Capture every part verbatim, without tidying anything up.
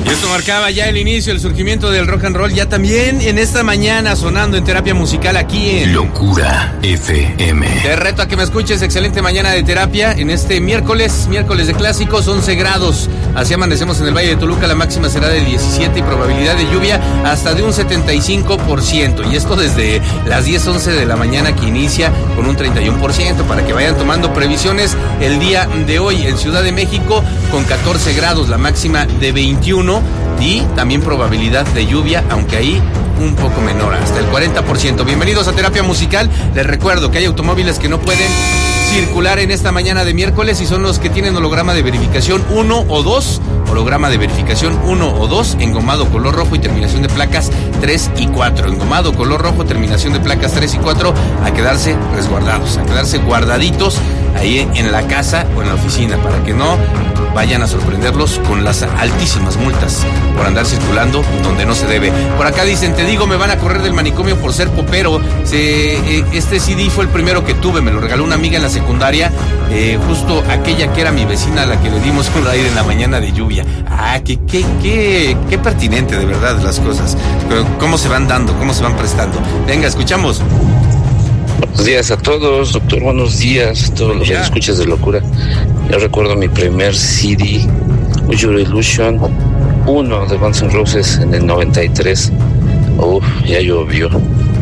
Y esto marcaba ya el inicio, el surgimiento del rock and roll, ya también en esta mañana sonando en Terapia Musical aquí en Locura F M. Te reto a que me escuches, excelente mañana de terapia en este miércoles, miércoles de clásicos, once grados. Así amanecemos en el Valle de Toluca, la máxima será de diecisiete y probabilidad de lluvia hasta de un setenta y cinco por ciento. Y esto desde las diez, once de la mañana que inicia con un treinta y uno por ciento para que vayan tomando previsiones el día de hoy en Ciudad de México con catorce grados, la máxima de veintiuno y también probabilidad de lluvia, aunque ahí un poco menor, hasta el cuarenta por ciento. Bienvenidos a Terapia Musical. Les recuerdo que hay automóviles que no pueden circular en esta mañana de miércoles y son los que tienen holograma de verificación uno o dos, holograma de verificación uno o dos, engomado color rojo y terminación de placas tres y cuatro, engomado color rojo, terminación de placas tres y cuatro, a quedarse resguardados, a quedarse guardaditos ahí en la casa o en la oficina, para que no vayan a sorprenderlos con las altísimas multas por andar circulando donde no se debe. Por acá dicen, te digo, me van a correr del manicomio por ser popero. Se, eh, este C D fue el primero que tuve, me lo regaló una amiga en la secundaria, eh, justo aquella que era mi vecina a la que le dimos un aire en la mañana de lluvia. Ah, qué, qué, qué, qué pertinente de verdad las cosas, cómo se van dando, cómo se van prestando. Venga, escuchamos. Buenos días a todos, doctor, buenos días a todos los que escuchas de Locura. Yo recuerdo mi primer C D, Your Illusion uno de Guns N' Roses en el noventa y tres. Uf, ya llovió.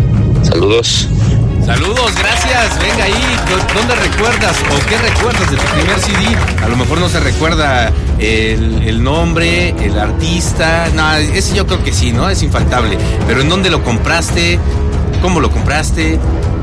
Saludos. Saludos, gracias. Venga ahí, ¿dónde recuerdas o qué recuerdas de tu primer C D? A lo mejor no se recuerda el, el nombre, el artista. No, ese yo creo que sí, ¿no? Es infaltable. Pero ¿en dónde lo compraste? ¿Cómo lo compraste?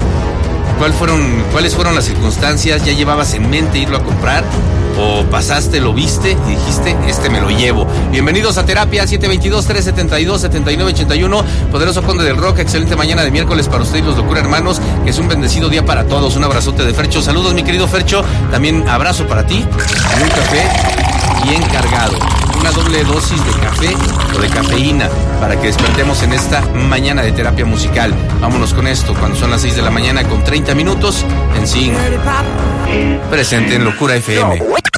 ¿Cuál fueron, ¿Cuáles fueron las circunstancias? ¿Ya llevabas en mente irlo a comprar? ¿O pasaste, lo viste y dijiste, este me lo llevo? Bienvenidos a Terapia, siete dos dos, tres siete dos, siete nueve ocho uno. Poderoso Conde del Rock, excelente mañana de miércoles para ustedes los Locura Hermanos, que es un bendecido día para todos. Un abrazote de Fercho. Saludos, mi querido Fercho. También abrazo para ti. Un café bien cargado. Una doble dosis de café o de cafeína para que despertemos en esta mañana de Terapia Musical. Vámonos con esto, cuando son las seis de la mañana con treinta minutos en Zing. Presente en Locura F M.